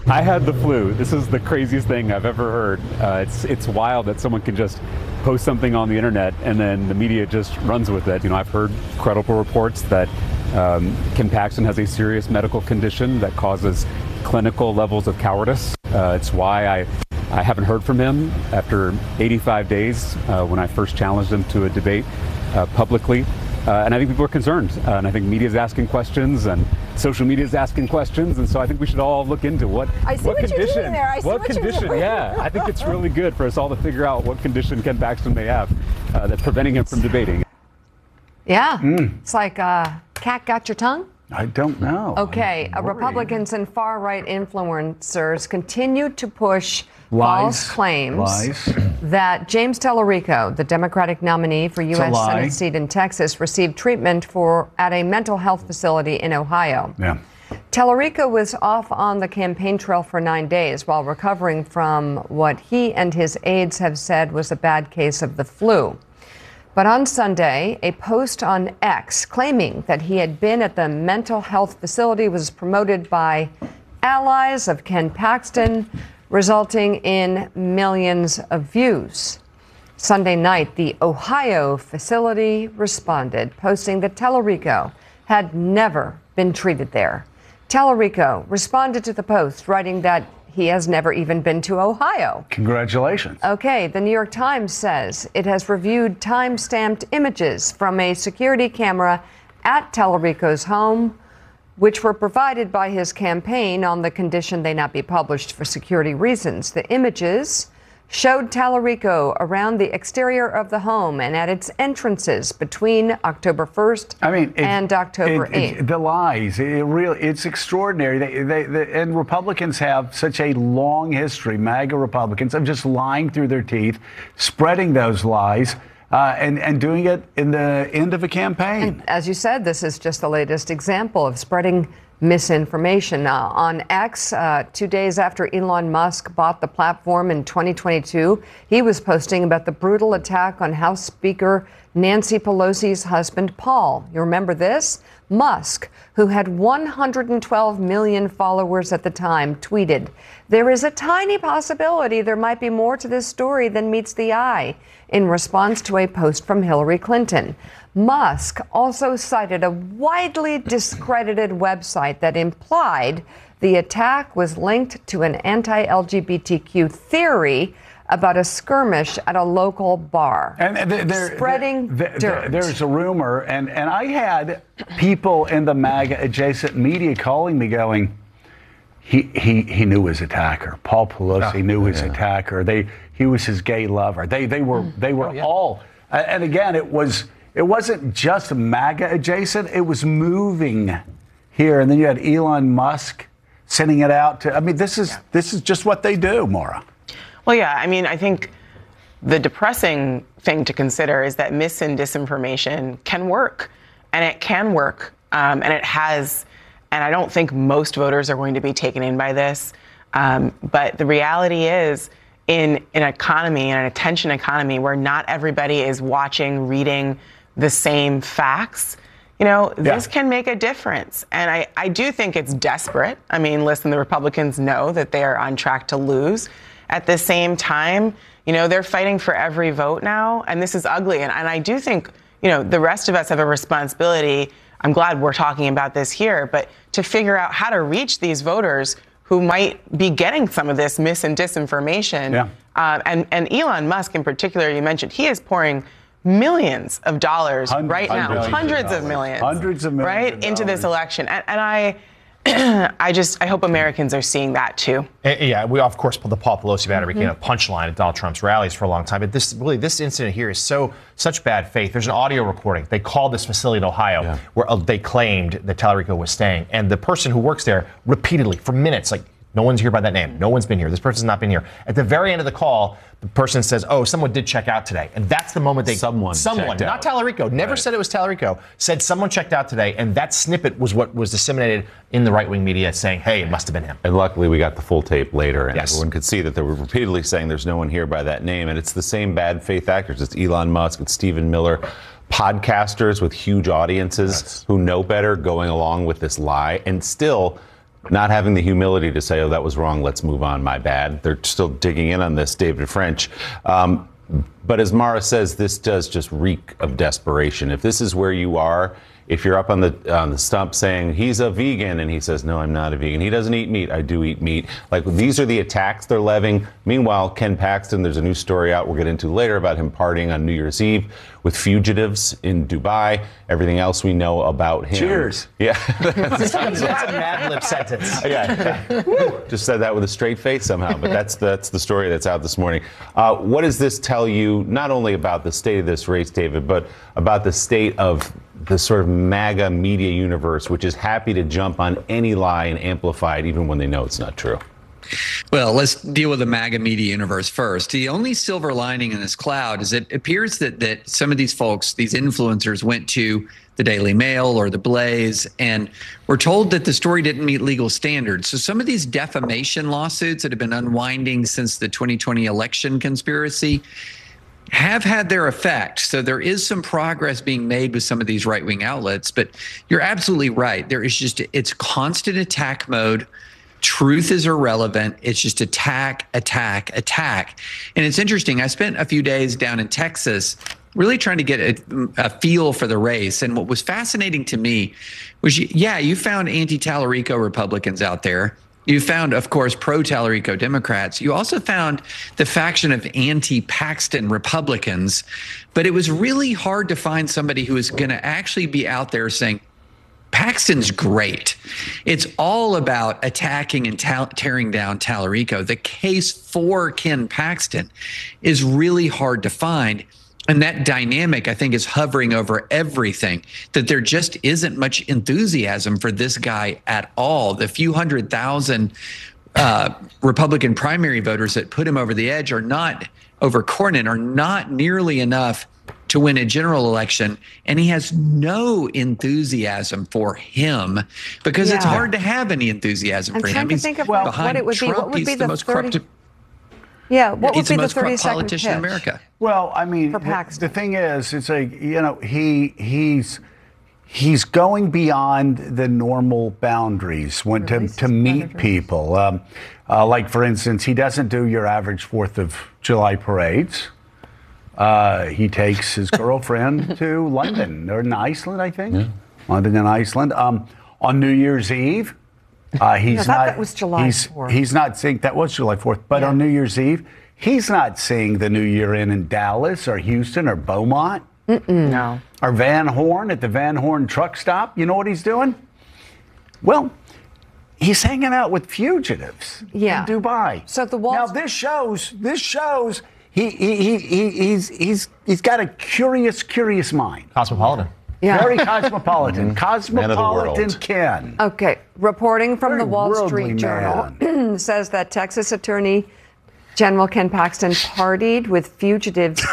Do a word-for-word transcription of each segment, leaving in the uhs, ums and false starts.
I had the flu. This is the craziest thing I've ever heard. Uh, it's it's wild that someone can just post something on the internet and then the media just runs with it. You know, I've heard credible reports that um, Ken Paxton has a serious medical condition that causes clinical levels of cowardice. Uh, it's why I, I haven't heard from him after eighty-five days uh, when I first challenged him to a debate uh, publicly. Uh, and I think people are concerned. Uh, and I think media is asking questions and social media is asking questions. And so I think we should all look into what, I see what, what condition, you're doing there. I see what what condition, you're doing. yeah. I think it's really good for us all to figure out what condition Ken Paxton may have uh, that's preventing him from debating. Yeah, Mm. it's like uh, cat got your tongue? I don't know. Okay, uh, Republicans and far-right influencers continue to push Lies. false claims Lies. that James Tellerico, the Democratic nominee for U It's a S lie. Senate seat in Texas, received treatment for at a mental health facility in Ohio. Yeah. Tellerico was off on the campaign trail for nine days while recovering from what he and his aides have said was a bad case of the flu. But on Sunday, a post on X claiming that he had been at the mental health facility was promoted by allies of Ken Paxton, resulting in millions of views. Sunday night, the Ohio facility responded, posting that Tellerico had never been treated there. Tellerico responded to the post, writing that he has never even been to Ohio. Congratulations. Okay, the New York Times says it has reviewed time-stamped images from a security camera at Tellerico's home, which were provided by his campaign on the condition they not be published for security reasons. The images showed Tellerico around the exterior of the home and at its entrances between October first I mean, it, and October it, eighth. It, the lies, it really, it's extraordinary. They, they, they, and Republicans have such a long history, MAGA Republicans, of just lying through their teeth, spreading those lies, uh, and, and doing it in the end of a campaign. And as you said, this is just the latest example of spreading misinformation. Uh, on X, uh, two days after Elon Musk bought the platform in twenty twenty-two, he was posting about the brutal attack on House Speaker Nancy Pelosi's husband, Paul. You remember this? Musk, who had one hundred twelve million followers at the time, tweeted, "There is a tiny possibility there might be more to this story than meets the eye," in response to a post from Hillary Clinton. Musk also cited a widely discredited website that implied the attack was linked to an anti-L G B T Q theory about a skirmish at a local bar. And there, there, spreading there, dirt. There, there's a rumor, and, and I had people in the MAGA adjacent media calling me going, he he he knew his attacker. Paul Pelosi Oh, knew his yeah. attacker. They he was his gay lover. They they were they were Oh, yeah. all. And again, it was it wasn't just MAGA adjacent. It was moving here, and then you had Elon Musk sending it out to. I mean, this is this is just what they do, Maura. Well, yeah, I mean, I think the depressing thing to consider is that mis and disinformation can work, and it can work, um, and it has, and I don't think most voters are going to be taken in by this, um, but the reality is, in an economy, in an attention economy where not everybody is watching, reading the same facts, you know, this Yeah. can make a difference. And I, I do think it's desperate. I mean, listen, the Republicans know that they are on track to lose. At the same time, you know, they're fighting for every vote now, and this is ugly. And, and I do think, you know, the rest of us have a responsibility. I'm glad we're talking about this here, but to figure out how to reach these voters who might be getting some of this mis and disinformation. Yeah. Uh, and, and Elon Musk in particular, you mentioned, he is pouring millions of dollars Hundreds- right now, hundreds of hundreds of dollars. millions, Hundreds of millions right of into this dollars. election. And, and I, I just, I hope Americans are seeing that too. Uh, Yeah, we of course pulled the Paul Pelosi battery Mm-hmm. became a punchline at Donald Trump's rallies for a long time. But this really, this incident here is so such bad faith. There's an audio recording. They called this facility in Ohio Yeah. where uh, they claimed that Tellerico was staying, and the person who works there repeatedly for minutes, like, no one's here by that name. No one's been here. This person's not been here. At the very end of the call, the person says, "Oh, someone did check out today," and that's the moment they Someone someone, checked not out. Tellerico, never Right. said it was Tellerico, said someone checked out today, and that snippet was what was disseminated in the right-wing media, saying, "Hey, it must have been him." And luckily, we got the full tape later, and Yes. everyone could see that they were repeatedly saying there's no one here by that name. And it's the same bad faith actors. It's Elon Musk, it's Stephen Miller, podcasters with huge audiences Yes. who know better going along with this lie and still not having the humility to say, oh, that was wrong, let's move on, my bad. They're still digging in on this, David French. Um, but as Mara says, this does just reek of desperation. If this is where you are, if you're up on the on the stump saying he's a vegan and he says, no, I'm not a vegan. He doesn't eat meat. I do eat meat. Like, these are the attacks they're levying. Meanwhile, Ken Paxton, there's a new story out we'll get into later about him partying on New Year's Eve with fugitives in Dubai. Everything else we know about him. Cheers. Yeah. That's a Mad Lib sentence. Yeah, yeah. Just said that with a straight face somehow, but that's that's the story that's out this morning. Uh, what does this tell you, not only about the state of this race, David, but about the state of the sort of MAGA media universe, which is happy to jump on any lie and amplify it even when they know it's not true? Well, let's deal with the MAGA media universe first. The only silver lining in this cloud is it appears that that some of these folks, these influencers, went to the Daily Mail or the Blaze and were told that the story didn't meet legal standards. So some of these defamation lawsuits that have been unwinding since the twenty twenty election conspiracy have had their effect. So there is some progress being made with some of these right-wing outlets, but you're absolutely right. There is just, it's constant attack mode. Truth is irrelevant. It's just attack, attack, attack. And it's interesting. I spent a few days down in Texas really trying to get a, a feel for the race. And what was fascinating to me was, yeah, you found anti-Tallarico Republicans out there. You found, of course, pro-Tallarico Democrats. You also found the faction of anti-Paxton Republicans. But it was really hard to find somebody who is going to actually be out there saying, Paxton's great. It's all about attacking and ta- tearing down Tallarico. The case for Ken Paxton is really hard to find. And that dynamic, I think, is hovering over everything, that there just isn't much enthusiasm for this guy at all. The few hundred thousand uh, Republican primary voters that put him over the edge are not, over Cornyn, are not nearly enough to win a general election. And he has no enthusiasm for him because Yeah. it's hard to have any enthusiasm I'm for him. trying to He's think of behind what it would be. Trump, What would he's be the, the most thirty corrupt. Yeah, what would He's be the the most corrupt thirty-second politician in pitch? America. Well, I mean, For the, Paxton. the thing is, it's a, you know, he he's he's going beyond the normal boundaries when to, Releases to meet predators. people. Um, uh, like, for instance, he doesn't do your average Fourth of July parades. Uh, he takes his girlfriend to London or in Iceland, I think. Yeah. London and Iceland. Um, on New Year's Eve, uh, he's I thought not. that was July he's, fourth. He's not seeing that was July fourth, but Yeah. on New Year's Eve, he's not seeing the New Year in in Dallas or Houston or Beaumont No. or Van Horn at the Van Horn truck stop. You know what he's doing? Well, he's hanging out with fugitives Yeah. in Dubai. So the Wall now Street- this shows this shows he, he, he, he he's he's he's got a curious curious mind. Cosmopolitan. Yeah. Very cosmopolitan. Man of the Cosmopolitan world. Ken. Okay, reporting from Very the Wall worldly Street Journal man. says that Texas Attorney General Ken Paxton partied with fugitives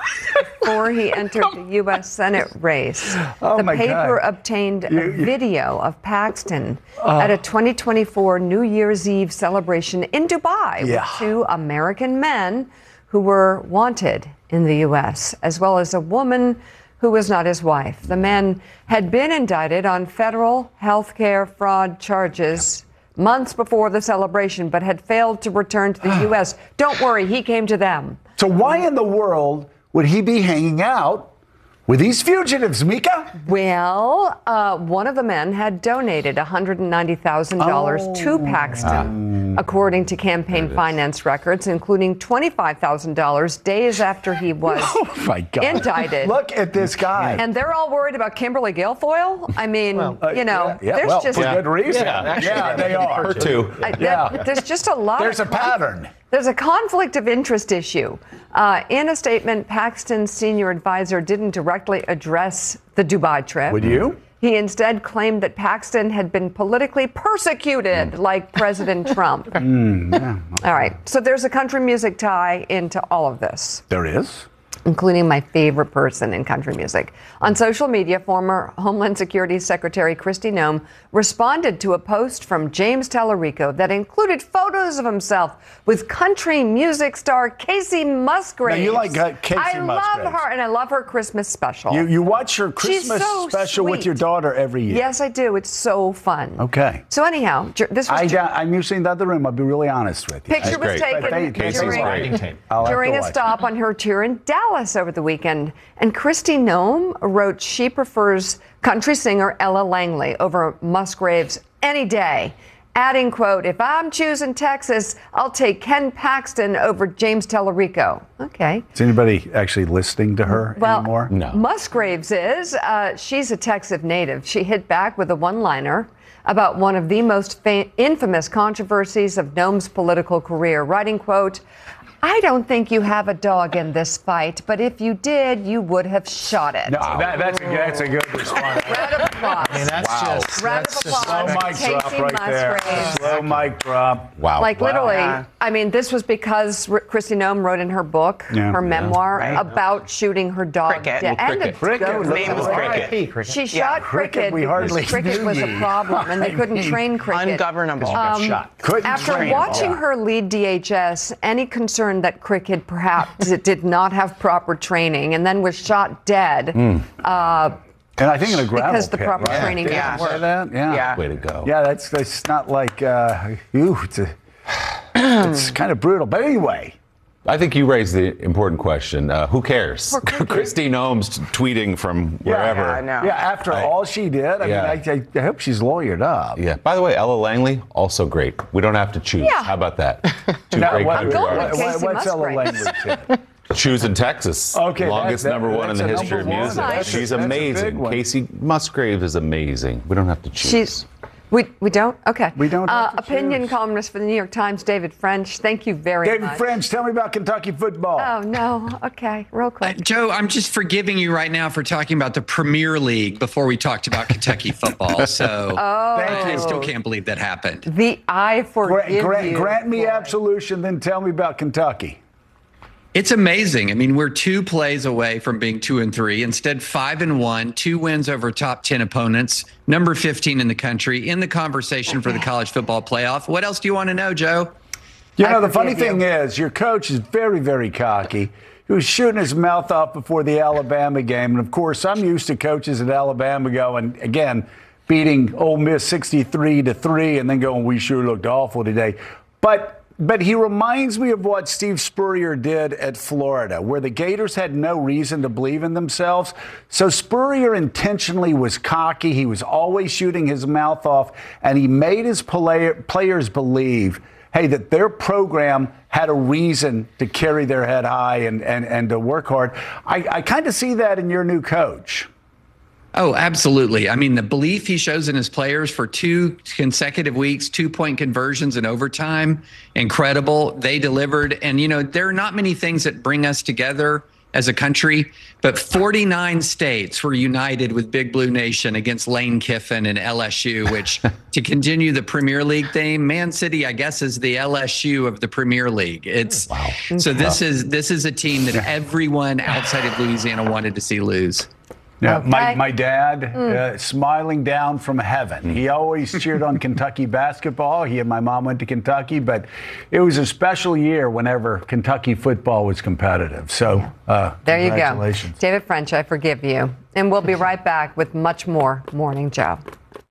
before he entered the U S Senate race. Oh, the my paper God. obtained You- a you- video of Paxton at a twenty twenty-four New Year's Eve celebration in Dubai Yeah. with two American men who were wanted in the U S, as well as a woman who was not his wife. The men had been indicted on federal health care fraud charges months before the celebration, but had failed to return to the U S. Don't worry, he came to them. So why in the world would he be hanging out with these fugitives, Mika? Well, uh, one of the men had donated one hundred ninety thousand dollars Oh. to Paxton, according to campaign finance records, including twenty-five thousand dollars days after he was Oh my God! indicted. Look at this guy. And they're all worried about Kimberly Guilfoyle? I mean, Uh, you know, yeah, yeah, there's well, just for good reason. Yeah, actually, yeah, they are. Her too. I- that- Yeah. there's just a lot There's of a pattern. There's a conflict of interest issue. Uh, in a statement, Paxton's senior advisor didn't directly address the Dubai trip. Would you? He instead claimed that Paxton had been politically persecuted like President Trump. All right. So there's a country music tie into all of this. There is. including my favorite person in country music. On social media, former Homeland Security Secretary Kristi Noem responded to a post from James Tallarico that included photos of himself with country music star Kacey Musgraves. Now, you like uh, Kacey I Musgraves. love her, and I love her Christmas special. You, you watch her She's Christmas so special with sweet. your daughter every year. Yes, I do. It's so fun. Okay. So anyhow, dur- this was I, dur- I'm usually in the other room. I'll be really honest with you. picture was great. taken But thank- Casey's during, great. I'll have during to a watch. stop on her tour in Dallas over the weekend. And Kristi Noem wrote she prefers country singer Ella Langley over Musgraves any day, adding, quote, "If I'm choosing Texas, I'll take Ken Paxton over James Tallarico." Okay. Is anybody actually listening to her Well, anymore? No. Musgraves is. Uh, she's a Texas native. She hit back with a one-liner about one of the most fa- infamous controversies of Noem's political career, writing, quote, "I don't think you have a dog in this fight, but if you did, you would have shot it." No, that, that's, a, that's a good response. Round of applause. I mean, that's Wow. just Round that's of just Slow applause. mic drop Kacey right there. Musgraves. Slow mic drop. Wow. Like Wow. literally, Yeah. I mean, this was because R- Kristi Noem wrote in her book, Yeah. her memoir, Right. about shooting her dog Cricket. dead. Well, And Cricket. a Cricket. goat. His name was Cricket. Cricket. She shot Cricket, Cricket we because hardly Cricket knew was a ye. problem, and they I couldn't mean, train Cricket. Ungovernable. got shot. Couldn't After train. watching Yeah. her lead D H S, any concern that Cricket perhaps did not have proper training and then was shot dead, uh, And I think in a gravel because the pit, proper right? training Did didn't I say work. that? Yeah. Yeah. Way to go. Yeah, that's that's not like uh, ooh, it's a, it's kind of brutal. But anyway, I think you raised the important question. Uh, who cares? Poor Cricket. Kristi Noem's tweeting from wherever. Yeah, I know. yeah, after I- all she did, I Yeah. mean, I, I hope she's lawyered up. Yeah. By the way, Ella Langley, also great. We don't have to choose. Yeah. How about that? Two Now, great what- country going with artists. what- Kacey what's Ella Musgraves. Langley to? Choosing Texas. Okay, Longest that- that- number one in that's the a history of number one. music. Nice. She's That's a big amazing. one. Kacey Musgraves is amazing. We don't have to choose. She's. We, we don't? Okay. We don't have Uh, to opinion choose. columnist for the New York Times, David French. Thank you very David much. French, tell me about Kentucky football. Oh, no. Okay. Real quick. Joe, I'm just forgiving you right now for talking about the Premier League before we talked about Kentucky football. So Thank I you. still can't believe that happened. The I Grant, forgive grant, you. grant me boy. absolution, then tell me about Kentucky. It's amazing. I mean, we're two plays away from being two and three. Instead, five and one, two wins over top ten opponents, number fifteen in the country, in the conversation for the college football playoff. What else do you want to know, Joe? You I know, the funny forgive thing you. is, your coach is very, very cocky. He was shooting his mouth off before the Alabama game. And of course, I'm used to coaches at Alabama going, again, beating Ole Miss sixty-three to three and then going, we sure looked awful today. But But he reminds me of what Steve Spurrier did at Florida, where the Gators had no reason to believe in themselves. So Spurrier intentionally was cocky. He was always shooting his mouth off, and he made his play- players believe, hey, that their program had a reason to carry their head high and, and, and to work hard. I, I kind of see that in your new coach. Oh, absolutely. I mean, the belief he shows in his players for two consecutive weeks, two point conversions in overtime, incredible. They delivered. And, you know, there are not many things that bring us together as a country, but forty-nine states were united with Big Blue Nation against Lane Kiffin and L S U, which to continue the Premier League theme, Man City, I guess, is the L S U of the Premier League. It's wow. So this is this is a team that everyone outside of Louisiana wanted to see lose. Yeah, Okay. my, my dad, uh, smiling down from heaven. He always cheered on Kentucky basketball. He and my mom went to Kentucky, but it was a special year whenever Kentucky football was competitive. So uh, There you go. congratulations. David French, I forgive you. And we'll be right back with much more Morning Joe.